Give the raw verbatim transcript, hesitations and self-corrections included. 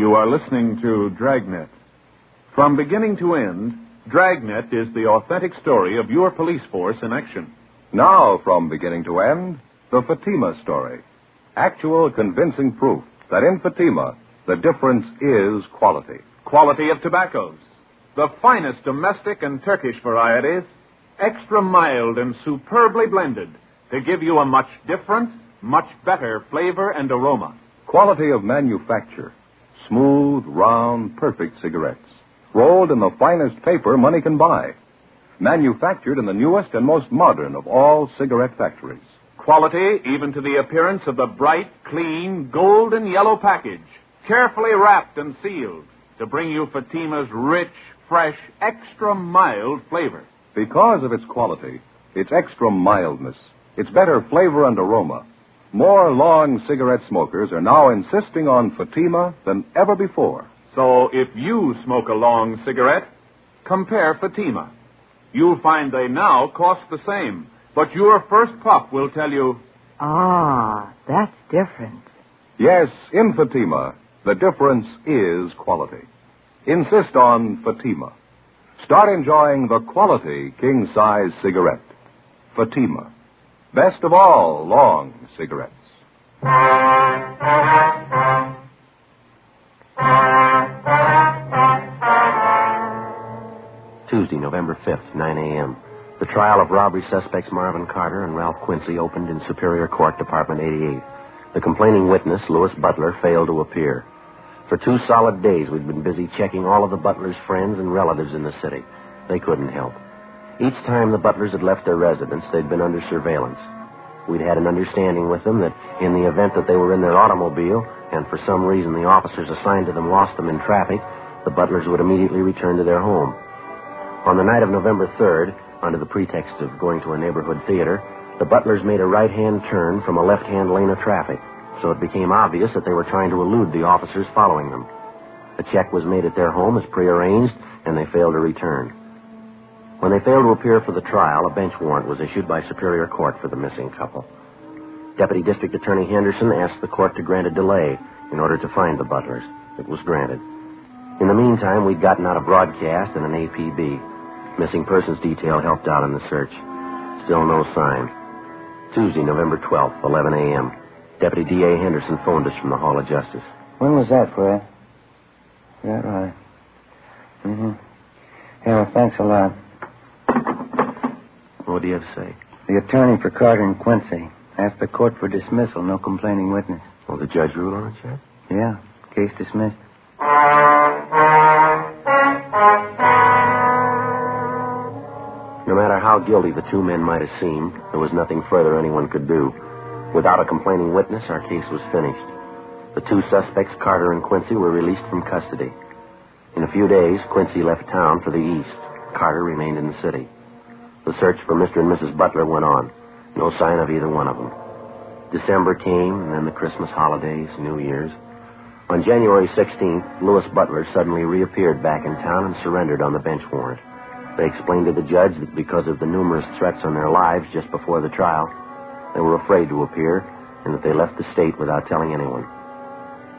You are listening to Dragnet. From beginning to end, Dragnet is the authentic story of your police force in action. Now, from beginning to end, the Fatima story. Actual convincing proof that in Fatima, the difference is quality. Quality of tobaccos. The finest domestic and Turkish varieties, extra mild and superbly blended to give you a much different, much better flavor and aroma. Quality of manufacture. Smooth, round, perfect cigarettes. Rolled in the finest paper money can buy. Manufactured in the newest and most modern of all cigarette factories. Quality even to the appearance of the bright, clean, golden yellow package, carefully wrapped and sealed to bring you Fatima's rich, fresh, extra mild flavor. Because of its quality, its extra mildness, its better flavor and aroma, more long cigarette smokers are now insisting on Fatima than ever before. So if you smoke a long cigarette, compare Fatima. You'll find they now cost the same, but your first puff will tell you, ah, that's different. Yes, in Fatima, the difference is quality. Insist on Fatima. Start enjoying the quality king-size cigarette. Fatima. Best of all long cigarettes. Tuesday, November fifth, nine a.m. The trial of robbery suspects Marvin Carter and Ralph Quincy opened in Superior Court, Department eighty-eight. The complaining witness, Louis Butler, failed to appear. For two solid days, we'd been busy checking all of the Butler's friends and relatives in the city. They couldn't help. Each time the Butlers had left their residence, they'd been under surveillance. We'd had an understanding with them that in the event that they were in their automobile, and for some reason the officers assigned to them lost them in traffic, the Butlers would immediately return to their home. On the night of November third, under the pretext of going to a neighborhood theater, the Butlers made a right-hand turn from a left-hand lane of traffic, so it became obvious that they were trying to elude the officers following them. A check was made at their home as prearranged, and they failed to return. When they failed to appear for the trial, a bench warrant was issued by Superior Court for the missing couple. Deputy District Attorney Henderson asked the court to grant a delay in order to find the Butlers. It was granted. In the meantime, we'd gotten out a broadcast and an A P B. Missing persons detail helped out in the search. Still no sign. Tuesday, November twelfth, eleven a.m. Deputy D A Henderson phoned us from the Hall of Justice. When was that, Fred? Yeah, right. Mm-hmm. Yeah, well, thanks a lot. What do you have to say? The attorney for Carter and Quincy asked the court for dismissal, no complaining witness. Will the judge rule on it, Sheriff? Yeah, case dismissed. No matter how guilty the two men might have seemed, there was nothing further anyone could do. Without a complaining witness, our case was finished. The two suspects, Carter and Quincy, were released from custody. In a few days, Quincy left town for the east. Carter remained in the city. The search for Mister and Missus Butler went on. No sign of either one of them. December came, and then the Christmas holidays, New Year's. On January sixteenth, Louis Butler suddenly reappeared back in town and surrendered on the bench warrant. They explained to the judge that because of the numerous threats on their lives just before the trial, they were afraid to appear, and that they left the state without telling anyone.